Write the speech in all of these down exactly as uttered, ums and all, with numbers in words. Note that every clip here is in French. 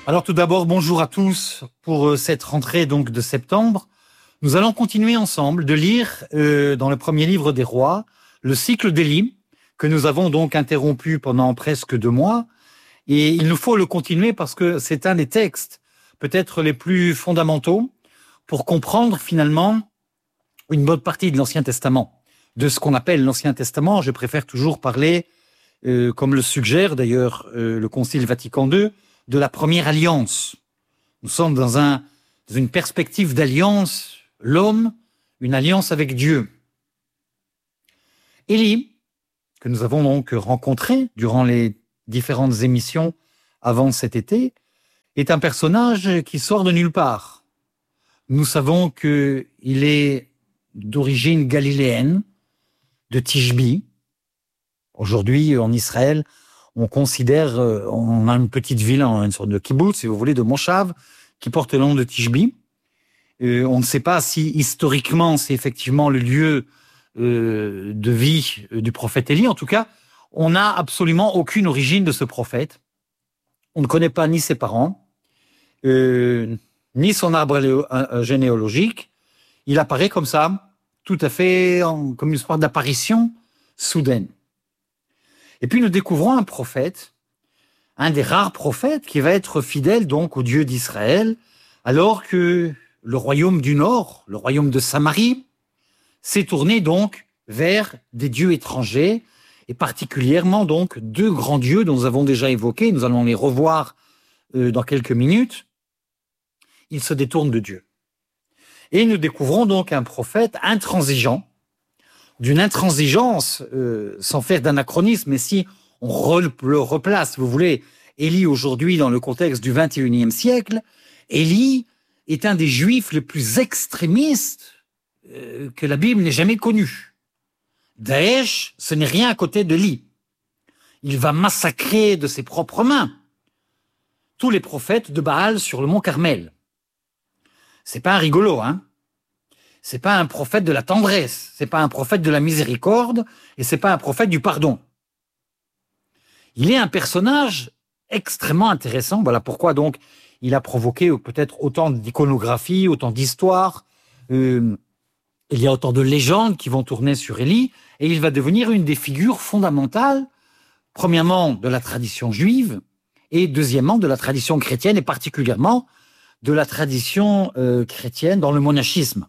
Alors tout d'abord, bonjour à tous pour cette rentrée donc de septembre. Nous allons continuer ensemble de lire euh, dans le premier livre des rois le cycle d'Élie que nous avons donc interrompu pendant presque deux mois. Et il nous faut le continuer parce que c'est un des textes peut-être les plus fondamentaux pour comprendre finalement une bonne partie de l'Ancien Testament. De ce qu'on appelle l'Ancien Testament, je préfère toujours parler, euh, comme le suggère d'ailleurs euh, le Concile Vatican deux, de la première alliance. Nous sommes dans, un, dans une perspective d'alliance, l'homme, une alliance avec Dieu. Élie, que nous avons donc rencontré durant les différentes émissions avant cet été, est un personnage qui sort de nulle part. Nous savons qu'il est d'origine galiléenne, de Tishbi. Aujourd'hui, en Israël, on considère, on a une petite ville, une sorte de kibbutz, si vous voulez, de Moshav, qui porte le nom de Tishbi. Euh, on ne sait pas si historiquement c'est effectivement le lieu euh, de vie du prophète Élie. En tout cas, on n'a absolument aucune origine de ce prophète. On ne connaît pas ni ses parents, euh, ni son arbre généalogique. Il apparaît comme ça, tout à fait en, comme une sorte d'apparition soudaine. Et puis nous découvrons un prophète, un des rares prophètes qui va être fidèle donc au Dieu d'Israël, alors que le royaume du Nord, le royaume de Samarie, s'est tourné donc vers des dieux étrangers, et particulièrement donc deux grands dieux dont nous avons déjà évoqué, nous allons les revoir euh, dans quelques minutes. Ils se détournent de Dieu. Et nous découvrons donc un prophète intransigeant, d'une intransigeance, euh, sans faire d'anachronisme, mais si on re, le replace, vous voulez, Élie aujourd'hui dans le contexte du vingt et unième siècle, Élie est un des juifs les plus extrémistes euh, que la Bible n'ait jamais connu. Daesh, ce n'est rien à côté de Élie. Il va massacrer de ses propres mains tous les prophètes de Baal sur le mont Carmel. C'est pas un rigolo, hein. C'est pas un prophète de la tendresse, c'est pas un prophète de la miséricorde, et c'est pas un prophète du pardon. Il est un personnage extrêmement intéressant. Voilà pourquoi donc il a provoqué peut-être autant d'iconographie, autant d'histoires. Euh, il y a autant de légendes qui vont tourner sur Élie, et il va devenir une des figures fondamentales, premièrement de la tradition juive, et deuxièmement de la tradition chrétienne, et particulièrement de la tradition euh, chrétienne dans le monachisme.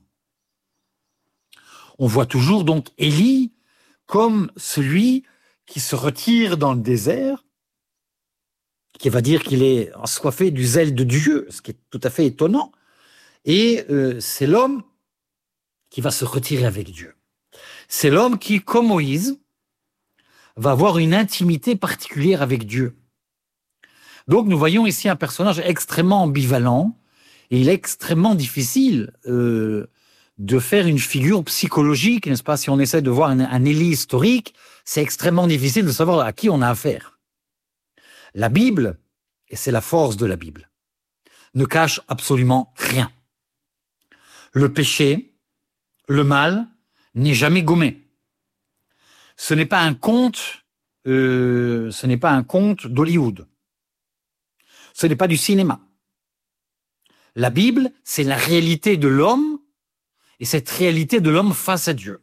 On voit toujours donc Élie comme celui qui se retire dans le désert, qui va dire qu'il est assoiffé du zèle de Dieu, ce qui est tout à fait étonnant, et euh, c'est l'homme qui va se retirer avec Dieu. C'est l'homme qui, comme Moïse, va avoir une intimité particulière avec Dieu. Donc nous voyons ici un personnage extrêmement ambivalent, et il est extrêmement difficile euh, de faire une figure psychologique, n'est-ce pas? Si on essaie de voir un, un Élie historique, c'est extrêmement difficile de savoir à qui on a affaire. La Bible, et c'est la force de la Bible, ne cache absolument rien. Le péché, le mal, n'est jamais gommé. Ce n'est pas un conte, euh, ce n'est pas un conte d'Hollywood. Ce n'est pas du cinéma. La Bible, c'est la réalité de l'homme, et cette réalité de l'homme face à Dieu.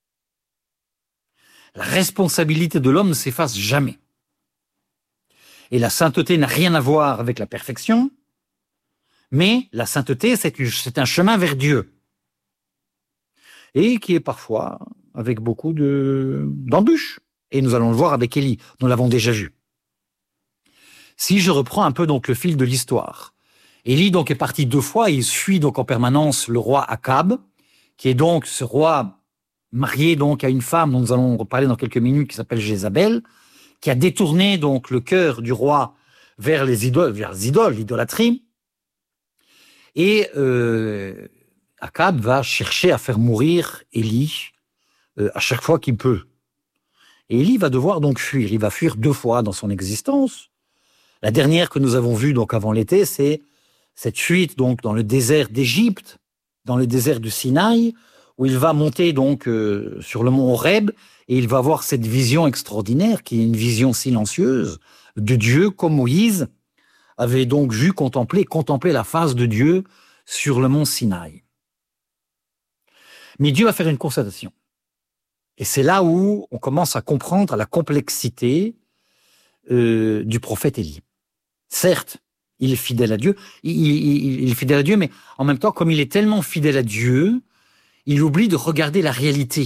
La responsabilité de l'homme ne s'efface jamais. Et la sainteté n'a rien à voir avec la perfection, mais la sainteté, c'est un chemin vers Dieu. Et qui est parfois avec beaucoup de, d'embûches. Et nous allons le voir avec Élie, nous l'avons déjà vu. Si je reprends un peu donc le fil de l'histoire, Élie donc est parti deux fois, et il suit donc en permanence le roi Akab, qui est donc ce roi marié donc à une femme dont nous allons reparler dans quelques minutes, qui s'appelle Jézabel, qui a détourné donc le cœur du roi vers les idoles, vers les idoles, l'idolâtrie. Et euh, Akab va chercher à faire mourir Élie euh, à chaque fois qu'il peut. Et Élie va devoir donc fuir. Il va fuir deux fois dans son existence. La dernière que nous avons vue donc avant l'été, c'est cette fuite donc dans le désert d'Égypte, dans le désert du Sinaï, où il va monter donc euh, sur le mont Horeb, et il va avoir cette vision extraordinaire, qui est une vision silencieuse de Dieu, comme Moïse, avait donc vu contempler, contempler la face de Dieu sur le mont Sinaï. Mais Dieu va faire une constatation. Et c'est là où on commence à comprendre la complexité euh, du prophète Élie. Certes, il est fidèle à Dieu, il, il, il est fidèle à Dieu, mais en même temps, comme il est tellement fidèle à Dieu, il oublie de regarder la réalité.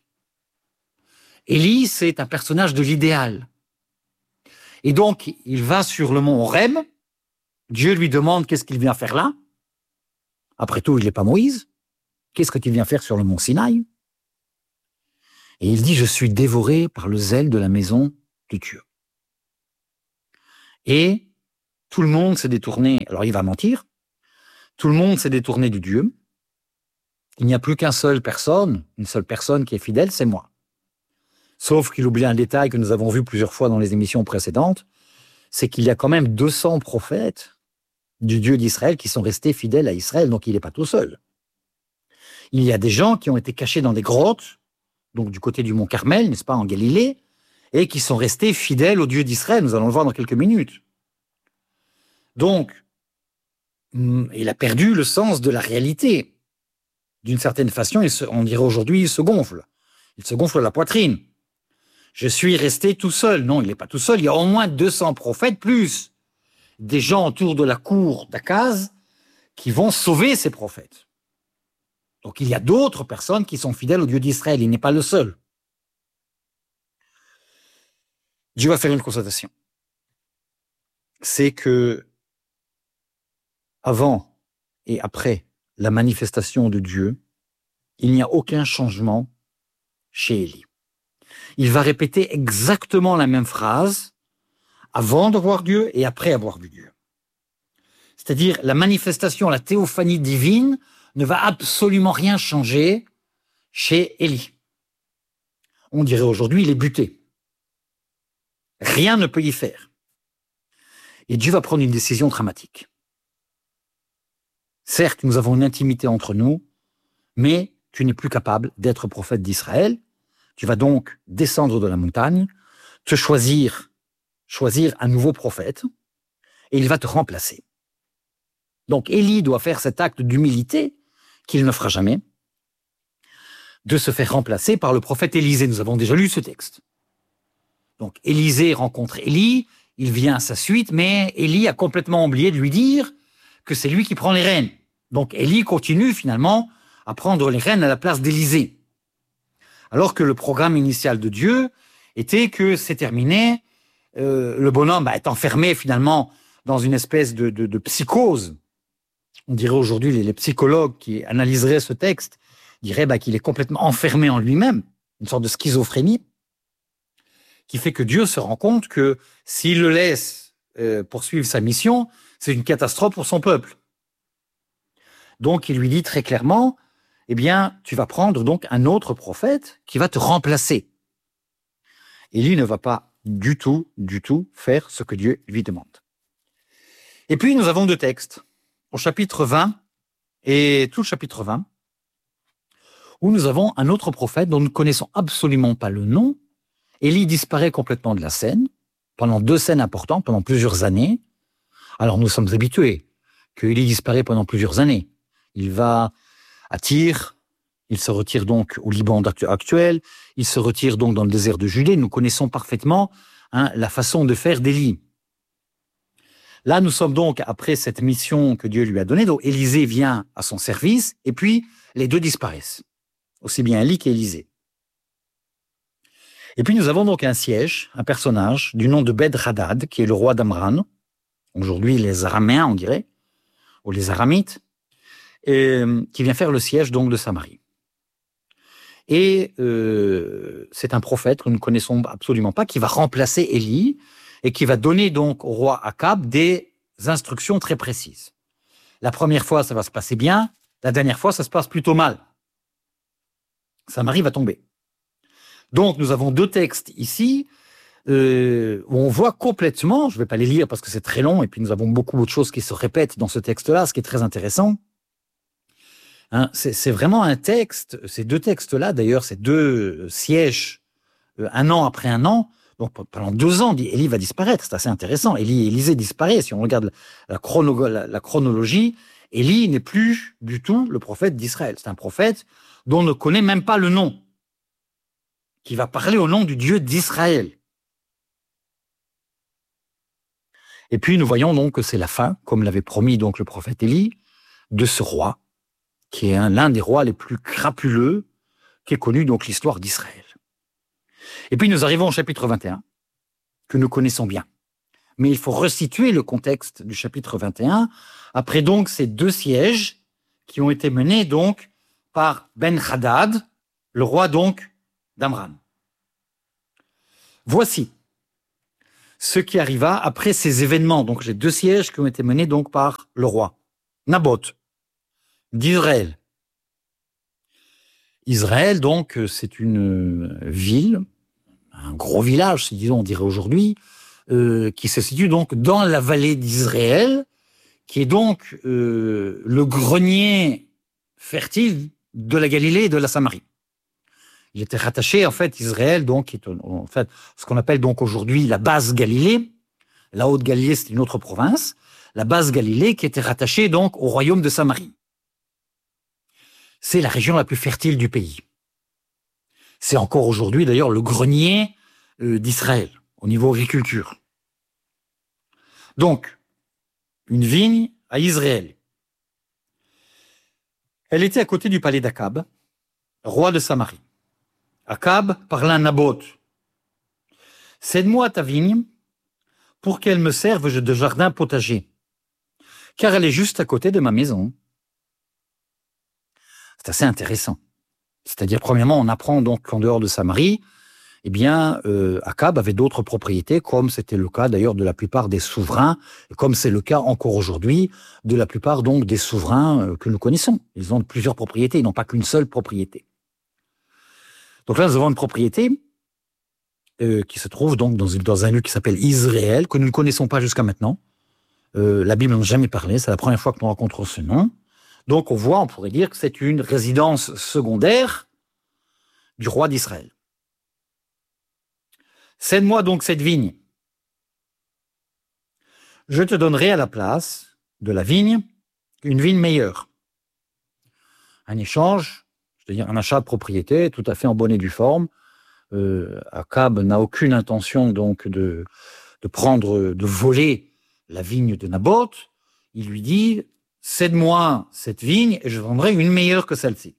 Élie, c'est un personnage de l'idéal. Et donc, il va sur le mont Horeb, Dieu lui demande qu'est-ce qu'il vient faire là. Après tout, il n'est pas Moïse. Qu'est-ce que tu viens faire sur le mont Sinaï? Et il dit, je suis dévoré par le zèle de la maison de Dieu. Et tout le monde s'est détourné, alors il va mentir, tout le monde s'est détourné de Dieu. Il n'y a plus qu'une seule personne, une seule personne qui est fidèle, c'est moi. Sauf qu'il oublie un détail que nous avons vu plusieurs fois dans les émissions précédentes, c'est qu'il y a quand même deux cents prophètes du Dieu d'Israël qui sont restés fidèles à Israël, donc il n'est pas tout seul. Il y a des gens qui ont été cachés dans des grottes, donc du côté du mont Carmel, n'est-ce pas, en Galilée, et qui sont restés fidèles au Dieu d'Israël. Nous allons le voir dans quelques minutes. Donc, il a perdu le sens de la réalité. D'une certaine façon, il se, on dirait aujourd'hui, il se gonfle. Il se gonfle la poitrine. Je suis resté tout seul. Non, il n'est pas tout seul. Il y a au moins deux cents prophètes, plus des gens autour de la cour d'Akaz qui vont sauver ces prophètes. Donc, il y a d'autres personnes qui sont fidèles au Dieu d'Israël. Il n'est pas le seul. Dieu va faire une constatation. C'est que avant et après la manifestation de Dieu, il n'y a aucun changement chez Élie. Il va répéter exactement la même phrase avant de voir Dieu et après avoir vu Dieu. C'est-à-dire la manifestation, la théophanie divine ne va absolument rien changer chez Élie. On dirait aujourd'hui, il est buté. Rien ne peut y faire. Et Dieu va prendre une décision dramatique. Certes, nous avons une intimité entre nous, mais tu n'es plus capable d'être prophète d'Israël. Tu vas donc descendre de la montagne, te choisir, choisir un nouveau prophète, et il va te remplacer. Donc Élie doit faire cet acte d'humilité qu'il ne fera jamais, de se faire remplacer par le prophète Élisée. Nous avons déjà lu ce texte. Donc Élisée rencontre Élie, il vient à sa suite, mais Élie a complètement oublié de lui dire que c'est lui qui prend les rênes. Donc Élie continue finalement à prendre les rênes à la place d'Élisée. Alors que le programme initial de Dieu était que c'est terminé, euh, le bonhomme bah, est enfermé finalement dans une espèce de, de, de psychose. On dirait aujourd'hui, les, les psychologues qui analyseraient ce texte diraient bah, qu'il est complètement enfermé en lui-même, une sorte de schizophrénie, qui fait que Dieu se rend compte que s'il le laisse euh, poursuivre sa mission, c'est une catastrophe pour son peuple. Donc il lui dit très clairement, eh bien, tu vas prendre donc un autre prophète qui va te remplacer. Élie ne va pas du tout, du tout faire ce que Dieu lui demande. Et puis nous avons deux textes, au chapitre vingt et tout le chapitre vingt, où nous avons un autre prophète dont nous ne connaissons absolument pas le nom. Élie disparaît complètement de la scène, pendant deux scènes importantes, pendant plusieurs années. Alors nous sommes habitués que Élie disparaît pendant plusieurs années. Il va à Tyr, il se retire donc au Liban actuel, il se retire donc dans le désert de Judée. Nous connaissons parfaitement hein, la façon de faire d'Élie. Là, nous sommes donc après cette mission que Dieu lui a donnée. Donc Élisée vient à son service et puis les deux disparaissent, aussi bien Élie qu'Élisée. Et puis nous avons donc un siège, un personnage du nom de Bed-Hadad, qui est le roi d'Amran, aujourd'hui les Araméens on dirait, ou les Aramites, et, qui vient faire le siège donc de Samarie. Et euh, c'est un prophète que nous ne connaissons absolument pas, qui va remplacer Élie, et qui va donner donc au roi Akab des instructions très précises. La première fois, ça va se passer bien, la dernière fois, ça se passe plutôt mal. Samarie va tomber. Donc, nous avons deux textes ici euh, où on voit complètement, je ne vais pas les lire parce que c'est très long, et puis nous avons beaucoup d'autres choses qui se répètent dans ce texte-là, ce qui est très intéressant. Hein, c'est, c'est vraiment un texte, ces deux textes-là, d'ailleurs, ces deux sièges, euh, un an après un an, Donc pendant deux ans, Élie va disparaître. C'est assez intéressant. Élie, Élisée disparaît. Si on regarde la, chrono, la, la chronologie, Élie n'est plus du tout le prophète d'Israël. C'est un prophète dont on ne connaît même pas le nom, qui va parler au nom du Dieu d'Israël. Et puis nous voyons donc que c'est la fin, comme l'avait promis donc le prophète Élie, de ce roi, qui est l'un des rois les plus crapuleux qui est connu donc l'histoire d'Israël. Et puis nous arrivons au chapitre vingt et un, que nous connaissons bien. Mais il faut resituer le contexte du chapitre vingt et un, après donc ces deux sièges qui ont été menés donc par Ben-Hadad, le roi donc d'Amram. Voici ce qui arriva après ces événements, donc les deux sièges qui ont été menés donc par le roi Naboth d'Israël. Israël, donc, c'est une ville, un gros village, disons, on dirait aujourd'hui, euh, qui se situe donc dans la vallée d'Israël, qui est donc euh, le grenier fertile de la Galilée et de la Samarie. Il était rattaché, en fait, Israël, donc, qui est en fait ce qu'on appelle donc aujourd'hui la basse Galilée. La haute Galilée, c'est une autre province. La basse Galilée qui était rattachée donc au royaume de Samarie. C'est la région la plus fertile du pays. C'est encore aujourd'hui, d'ailleurs, le grenier euh, d'Israël, au niveau agriculture. Donc, une vigne à Israël. Elle était à côté du palais d'Akab, roi de Samarie. Akab parla à Naboth. « Cède-moi ta vigne pour qu'elle me serve de jardin potager, car elle est juste à côté de ma maison. » C'est assez intéressant. C'est-à-dire, premièrement, on apprend donc qu'en dehors de Samarie, eh bien, euh, Akab avait d'autres propriétés, comme c'était le cas d'ailleurs de la plupart des souverains, et comme c'est le cas encore aujourd'hui de la plupart donc des souverains euh, que nous connaissons. Ils ont plusieurs propriétés, ils n'ont pas qu'une seule propriété. Donc là, nous avons une propriété euh, qui se trouve donc dans, une, dans un lieu qui s'appelle Israël, que nous ne connaissons pas jusqu'à maintenant. Euh, la Bible n'en a jamais parlé, c'est la première fois que nous rencontrons ce nom. Donc on voit, on pourrait dire que c'est une résidence secondaire du roi d'Israël. Cède-moi donc cette vigne. Je te donnerai à la place de la vigne une vigne meilleure. Un échange, c'est-à-dire un achat de propriété tout à fait en bonne et due forme. Euh, Akab n'a aucune intention donc de, de prendre, de voler la vigne de Naboth. Il lui dit: cède-moi cette vigne et je vendrai une meilleure que celle-ci.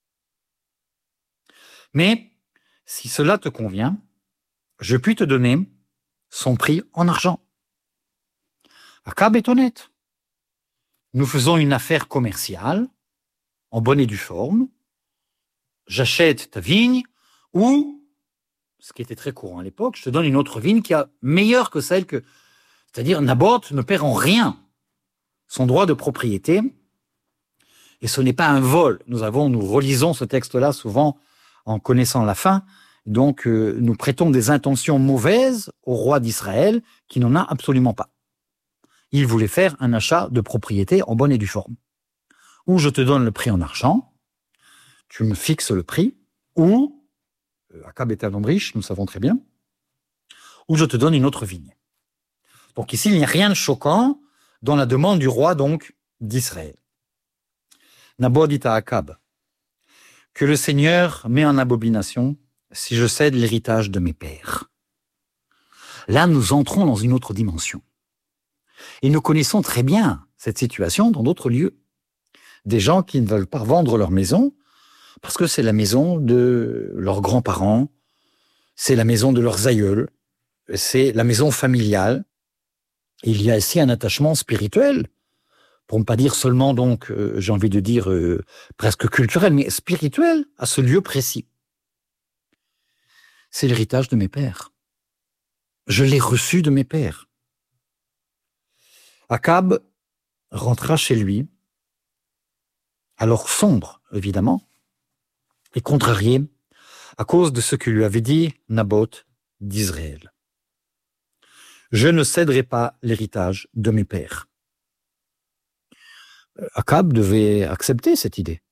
Mais si cela te convient, je puis te donner son prix en argent. Akab est honnête. Nous faisons une affaire commerciale en bonne et due forme. J'achète ta vigne ou, ce qui était très courant à l'époque, je te donne une autre vigne qui est meilleure que celle que... C'est-à-dire, Naboth ne perd en rien son droit de propriété, et ce n'est pas un vol. Nous avons, nous relisons ce texte-là souvent en connaissant la fin, donc euh, nous prêtons des intentions mauvaises au roi d'Israël qui n'en a absolument pas. Il voulait faire un achat de propriété en bonne et due forme. Ou je te donne le prix en argent, tu me fixes le prix, ou, euh, Akab était un homme riche, nous savons très bien, ou je te donne une autre vigne. Donc ici, il n'y a rien de choquant dans la demande du roi donc d'Israël. Naboth dit à Akab: que le Seigneur met en abomination si je cède l'héritage de mes pères. Là, nous entrons dans une autre dimension. Et nous connaissons très bien cette situation dans d'autres lieux. Des gens qui ne veulent pas vendre leur maison parce que c'est la maison de leurs grands-parents, c'est la maison de leurs aïeuls, c'est la maison familiale. Il y a ici un attachement spirituel, pour ne pas dire seulement, donc, euh, j'ai envie de dire, euh, presque culturel, mais spirituel, à ce lieu précis. C'est l'héritage de mes pères. Je l'ai reçu de mes pères. Akab rentra chez lui, alors sombre, évidemment, et contrarié à cause de ce que lui avait dit Naboth d'Israël. Je ne céderai pas l'héritage de mes pères. Akab devait accepter cette idée.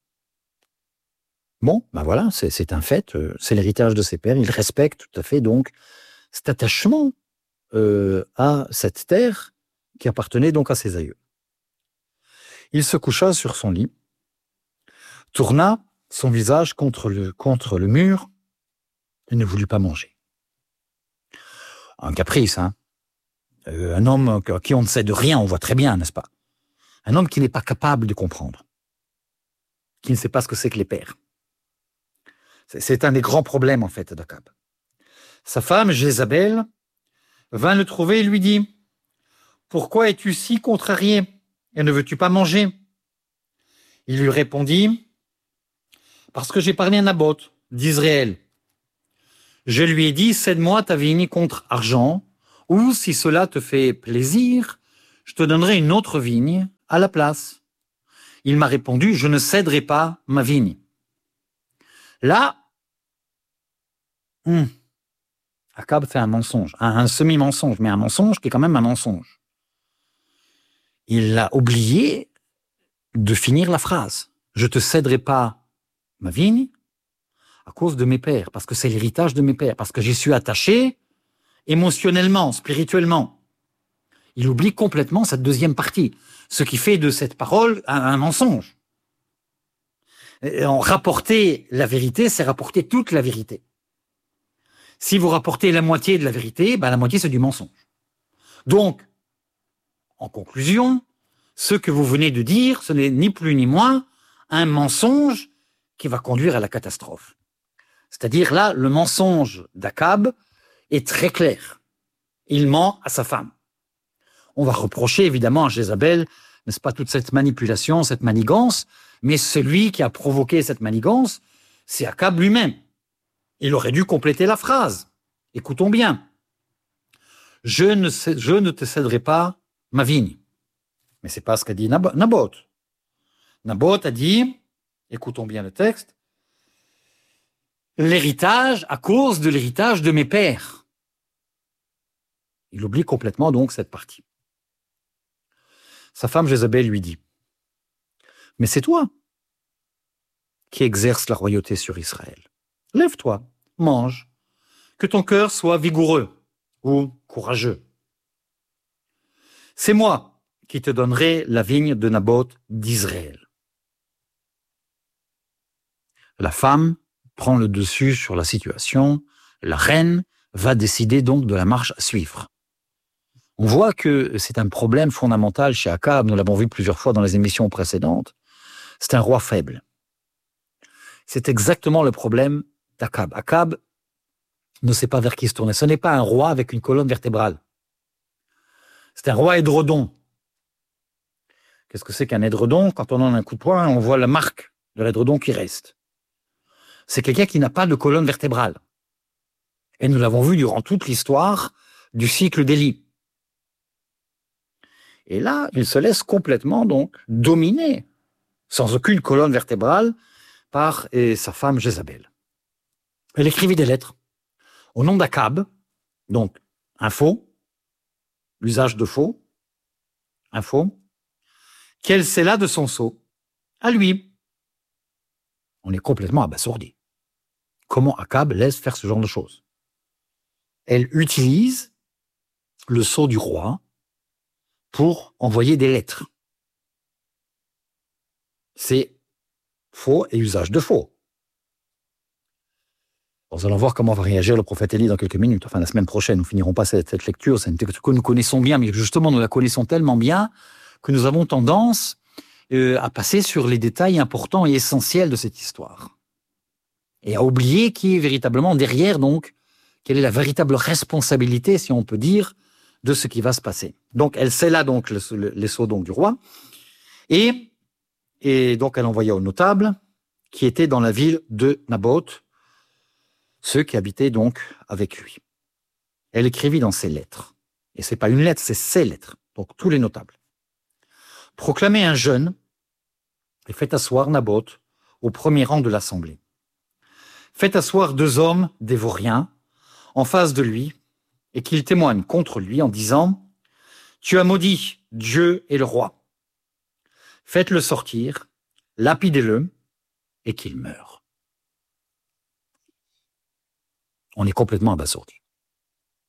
Bon, ben voilà, c'est, c'est un fait, c'est l'héritage de ses pères, il respecte tout à fait donc cet attachement euh, à cette terre qui appartenait donc à ses aïeux. Il se coucha sur son lit, tourna son visage contre le, contre le mur et ne voulut pas manger. Un caprice, hein. Euh, un homme à qui on ne sait de rien, on voit très bien, n'est-ce pas? Un homme qui n'est pas capable de comprendre, qui ne sait pas ce que c'est que les pères. C'est, c'est un des grands problèmes, en fait, d'Akab. Sa femme, Jézabel, vint le trouver et lui dit « Pourquoi es-tu si contrarié et ne veux-tu pas manger ?» Il lui répondit « Parce que j'ai parlé à Naboth d'Israël. Je lui ai dit « Cède-moi ta vigne contre argent, ou si cela te fait plaisir, je te donnerai une autre vigne à la place. » Il m'a répondu « Je ne céderai pas ma vigne. » Là, hum, Akab fait un mensonge, un, un semi-mensonge, mais un mensonge qui est quand même un mensonge. Il a oublié de finir la phrase. Je te céderai pas ma vigne à cause de mes pères, parce que c'est l'héritage de mes pères, parce que j'y suis attaché émotionnellement, spirituellement. Il oublie complètement cette deuxième partie, ce qui fait de cette parole un, un mensonge. Et en rapporter la vérité, c'est rapporter toute la vérité. Si vous rapportez la moitié de la vérité, ben la moitié c'est du mensonge. Donc, en conclusion, ce que vous venez de dire, ce n'est ni plus ni moins un mensonge qui va conduire à la catastrophe. C'est-à-dire là, le mensonge d'Akab est très clair. Il ment à sa femme. On va reprocher évidemment à Jézabel, n'est-ce pas, toute cette manipulation, cette manigance, mais celui qui a provoqué cette manigance, c'est Akab lui-même. Il aurait dû compléter la phrase. Écoutons bien. Je ne, sais, je ne te céderai pas ma vigne. Mais c'est pas ce qu'a dit Nab- Naboth. Naboth a dit, écoutons bien le texte, l'héritage à cause de l'héritage de mes pères. Il oublie complètement donc cette partie. Sa femme Jézabel lui dit, mais c'est toi qui exerces la royauté sur Israël. Lève-toi, mange, que ton cœur soit vigoureux ou courageux. C'est moi qui te donnerai la vigne de Naboth d'Israël. La femme prend le dessus sur la situation, la reine va décider donc de la marche à suivre. On voit que c'est un problème fondamental chez Akab, nous l'avons vu plusieurs fois dans les émissions précédentes, c'est un roi faible. C'est exactement le problème d'Akab. Akab ne sait pas vers qui se tourner. Ce n'est pas un roi avec une colonne vertébrale. C'est un roi édredon. Qu'est-ce que c'est qu'un édredon? Quand on en a un coup de poing, on voit la marque de l'édredon qui reste. C'est quelqu'un qui n'a pas de colonne vertébrale. Et nous l'avons vu durant toute l'histoire du cycle d'Élie. Et là, il se laisse complètement donc dominer, sans aucune colonne vertébrale, par et sa femme Jézabel. Elle écrivit des lettres au nom d'Akab, donc un faux, l'usage de faux, un faux, qu'elle scella de son sceau, à lui. On est complètement abasourdi. Comment Akab laisse faire ce genre de choses? Elle utilise le sceau du roi pour envoyer des lettres. C'est faux et usage de faux. Nous allons voir comment va réagir le prophète Élie dans quelques minutes. Enfin, la semaine prochaine, nous finirons pas cette, cette lecture. C'est une lecture que nous connaissons bien, mais justement, nous la connaissons tellement bien que nous avons tendance euh, à passer sur les détails importants et essentiels de cette histoire. Et à oublier qui est véritablement derrière, donc, quelle est la véritable responsabilité, si on peut dire, de ce qui va se passer. Donc, elle scella donc le, le, les sceaux donc, du roi, et, et donc elle envoya aux notables qui étaient dans la ville de Naboth, ceux qui habitaient donc avec lui. Elle écrivit dans ses lettres, et c'est pas une lettre, c'est ses lettres, donc tous les notables. Proclamez un jeûne et faites asseoir Naboth au premier rang de l'assemblée. Faites asseoir deux hommes dévoriens en face de lui et qu'ils témoignent contre lui en disant « Tu as maudit Dieu et le roi. Faites-le sortir, lapidez-le et qu'il meure. » On est complètement abasourdi.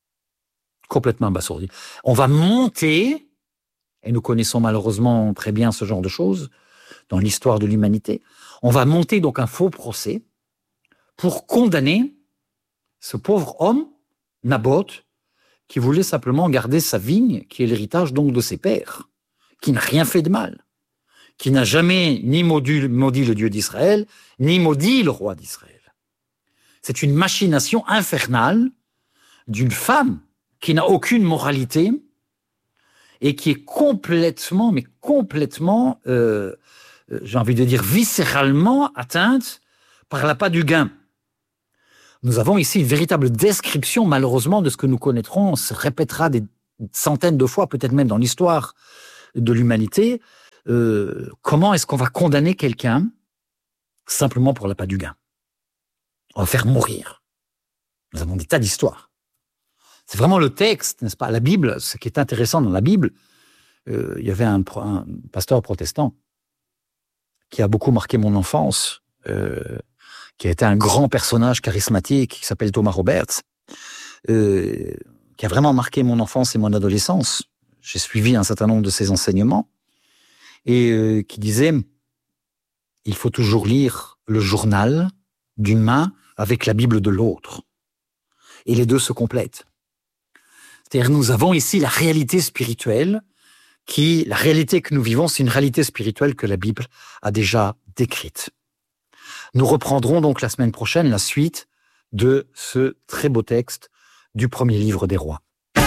complètement abasourdi. On va monter, et nous connaissons malheureusement très bien ce genre de choses dans l'histoire de l'humanité, on va monter donc un faux procès pour condamner ce pauvre homme, Naboth, qui voulait simplement garder sa vigne, qui est l'héritage donc de ses pères, qui n'a rien fait de mal, qui n'a jamais ni maudit, maudit le Dieu d'Israël, ni maudit le roi d'Israël. C'est une machination infernale d'une femme qui n'a aucune moralité et qui est complètement, mais complètement, euh, j'ai envie de dire, viscéralement atteinte par l'appât du gain. Nous avons ici une véritable description, malheureusement, de ce que nous connaîtrons. On se répétera des centaines de fois, peut-être même dans l'histoire de l'humanité. Euh, comment est-ce qu'on va condamner quelqu'un simplement pour l'appât du gain? On va faire mourir. Nous avons des tas d'histoires. C'est vraiment le texte, n'est-ce pas? La Bible, ce qui est intéressant dans la Bible, euh, il y avait un, un pasteur protestant qui a beaucoup marqué mon enfance, euh, qui a été un grand personnage charismatique, qui s'appelle Thomas Roberts, euh, qui a vraiment marqué mon enfance et mon adolescence. J'ai suivi un certain nombre de ses enseignements, et euh, qui disait, il faut toujours lire le journal d'une main avec la Bible de l'autre. Et les deux se complètent. C'est-à-dire, nous avons ici la réalité spirituelle, qui, la réalité que nous vivons, c'est une réalité spirituelle que la Bible a déjà décrite. Nous reprendrons donc la semaine prochaine la suite de ce très beau texte du premier livre des rois.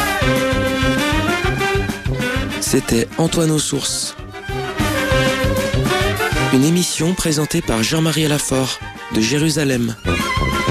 C'était Antoine aux Sources. Une émission présentée par Jean-Marie Alafort de Jérusalem.